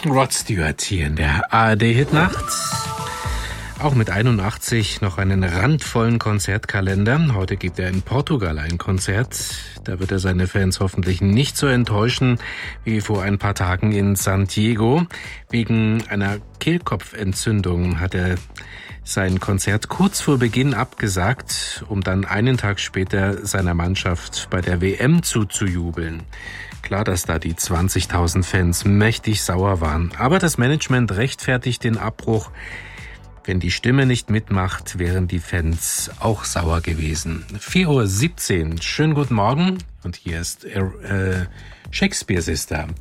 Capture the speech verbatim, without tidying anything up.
Rod Stewart hier in der A R D-Hitnacht. Auch mit einundachtzig noch einen randvollen Konzertkalender. Heute gibt er in Portugal ein Konzert. Da wird er seine Fans hoffentlich nicht so enttäuschen wie vor ein paar Tagen in San Diego. Wegen einer Kehlkopfentzündung hat er sein Konzert kurz vor Beginn abgesagt, um dann einen Tag später seiner Mannschaft bei der W M zuzujubeln. Klar, dass da die zwanzigtausend Fans mächtig sauer waren. Aber das Management rechtfertigt den Abbruch. Wenn die Stimme nicht mitmacht, wären die Fans auch sauer gewesen. vier Uhr siebzehn, schönen guten Morgen. Und hier ist äh, Shakespeare Sister.